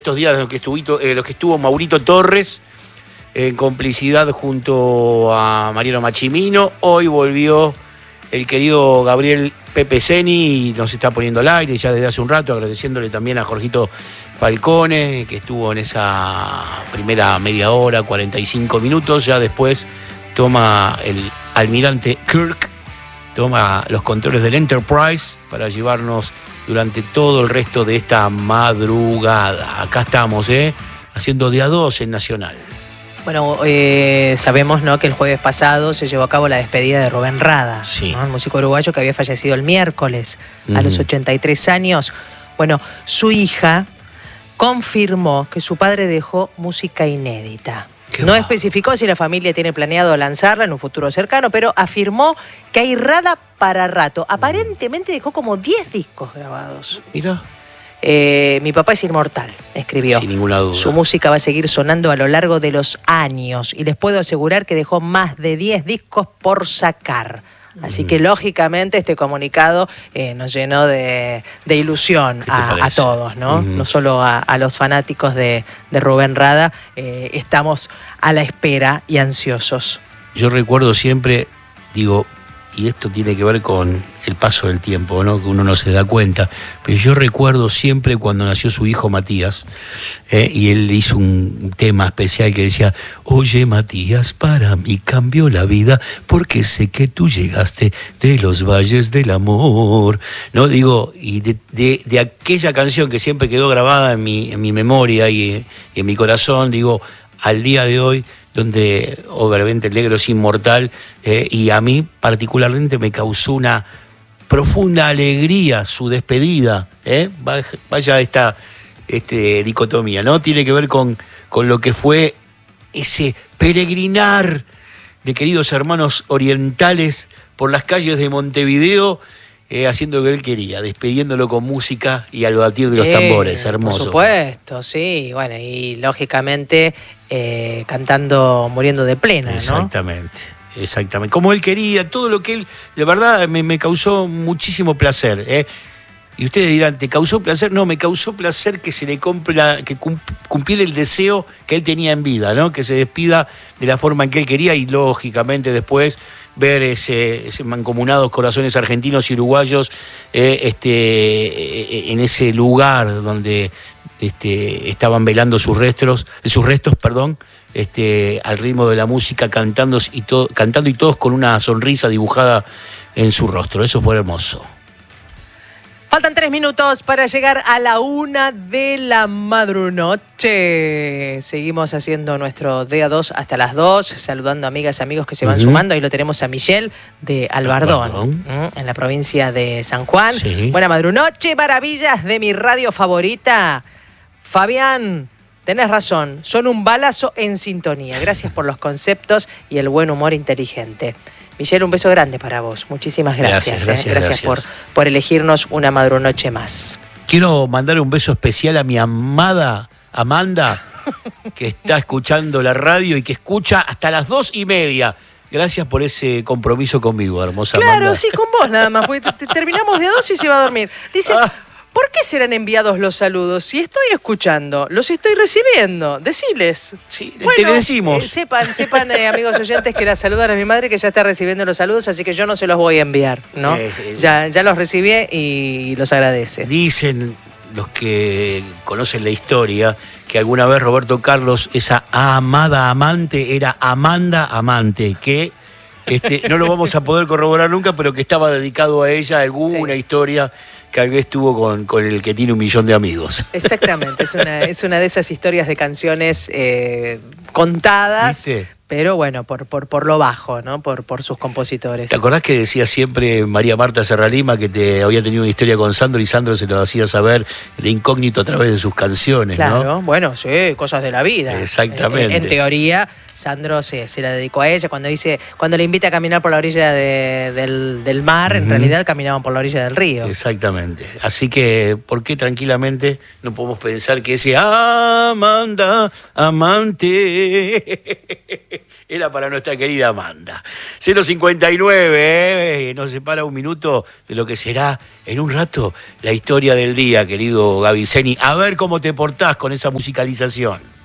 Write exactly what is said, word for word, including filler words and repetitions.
Estos días los que, estuvo, eh, los que estuvo Maurito Torres en complicidad junto a Mariano Machimino. Hoy volvió el querido Gabriel Pepe Zeni y nos está poniendo al aire ya desde hace un rato, agradeciéndole también a Jorgito Falcone, que estuvo en esa primera media hora, cuarenta y cinco minutos. Ya después toma el almirante Kirk, toma los controles del Enterprise para llevarnos durante todo el resto de esta madrugada. Acá estamos, ¿eh? Haciendo de a dos en Nacional. Bueno, eh, sabemos, ¿no?, que el jueves pasado se llevó a cabo la despedida de Rubén Rada, sí, ¿no?, el músico uruguayo que había fallecido el miércoles mm. a los ochenta y tres años. Bueno, su hija confirmó que su padre dejó música inédita. No especificó si la familia tiene planeado lanzarla en un futuro cercano, pero afirmó que hay Rada para rato. Aparentemente dejó como diez discos grabados. Mira. Eh, mi papá es inmortal, escribió. Sin ninguna duda. Su música va a seguir sonando a lo largo de los años y les puedo asegurar que dejó más de diez discos por sacar. Así que, lógicamente, este comunicado eh, nos llenó de, de ilusión a, a todos, ¿no? Uh-huh. No solo a, a los fanáticos de, de Rubén Rada. Eh, estamos a la espera y ansiosos. Yo recuerdo siempre, digo, y esto tiene que ver con el paso del tiempo, ¿no?, que uno no se da cuenta, pero yo recuerdo siempre cuando nació su hijo Matías, eh, y él hizo un tema especial que decía: oye Matías, para mí cambió la vida, porque sé que tú llegaste de los valles del amor, ¿no? Digo, y de, de, de aquella canción que siempre quedó grabada en mi, en mi memoria y, y en mi corazón, digo, al día de hoy, donde obviamente el negro es inmortal, eh, y a mí particularmente me causó una profunda alegría su despedida, ¿eh? Vaya esta este, dicotomía, ¿no? Tiene que ver con, con lo que fue ese peregrinar de queridos hermanos orientales por las calles de Montevideo, eh, haciendo lo que él quería, despediéndolo con música y al batir de los eh, tambores, hermoso. Por supuesto, sí, bueno, y lógicamente eh, cantando Muriendo de Plena, ¿no? Exactamente. Exactamente, como él quería, todo lo que él, de verdad, me, me causó muchísimo placer, ¿eh? Y ustedes dirán, ¿te causó placer? No, me causó placer que se le cumpla, que cumpliera el deseo que él tenía en vida, ¿no? Que se despida de la forma en que él quería y, lógicamente, después ver ese, ese mancomunados corazones argentinos y uruguayos eh, este, en ese lugar donde este, estaban velando sus restos, sus restos, perdón, este, al ritmo de la música, cantando y, to, cantando y todos con una sonrisa dibujada en su rostro. Eso fue hermoso. Faltan tres minutos para llegar a la una de la madrunoche. Seguimos haciendo nuestro D A dos hasta las dos, saludando amigas y amigos que se van uh-huh. sumando. Ahí lo tenemos a Michelle de Albardón, Albardón. ¿eh? en la provincia de San Juan. Sí. Buena madrunoche, maravillas de mi radio favorita. Fabián, tenés razón, son un balazo en sintonía. Gracias por los conceptos y el buen humor inteligente. Michelle, un beso grande para vos. Muchísimas gracias. Gracias, eh. gracias, gracias. Por, por elegirnos una madrunoche más. Quiero mandar un beso especial a mi amada Amanda, que está escuchando la radio y que escucha hasta las dos y media. Gracias por ese compromiso conmigo, hermosa claro, Amanda. Claro, sí, con vos nada más, porque te, te terminamos de dos y se va a dormir. Dice... Ah. ¿Por qué serán enviados los saludos? Si estoy escuchando, los estoy recibiendo. Deciles. Sí, bueno, te le decimos. Eh, sepan, sepan eh, amigos oyentes, que la saludan a mi madre, que ya está recibiendo los saludos, así que yo no se los voy a enviar, ¿no? Eh, eh, ya, ya los recibí y los agradece. Dicen los que conocen la historia que alguna vez Roberto Carlos, esa amada amante, era Amanda Amante, que este, no lo vamos a poder corroborar nunca, pero que estaba dedicado a ella alguna sí. historia que tal vez tuvo con, con el que tiene un millón de amigos. Exactamente, es una, es una de esas historias de canciones eh, contadas, ¿viste? Pero bueno, por, por, por lo bajo, ¿no? Por, por sus compositores. ¿Te acordás que decía siempre María Marta Serralima que te había tenido una historia con Sandro y Sandro se lo hacía saber de incógnito a través de sus canciones, claro, ¿no? Bueno, sí, cosas de la vida. Exactamente. En, en teoría, Sandro se, se la dedicó a ella cuando dice, cuando le invita a caminar por la orilla de, del, del mar, uh-huh. en realidad caminaban por la orilla del río. Exactamente. Así que, ¿por qué tranquilamente no podemos pensar que ese Amanda, amante, era para nuestra querida Amanda. cero cincuenta y nueve, eh, nos separa un minuto de lo que será en un rato la historia del día, querido Gaviceni. A ver cómo te portás con esa musicalización.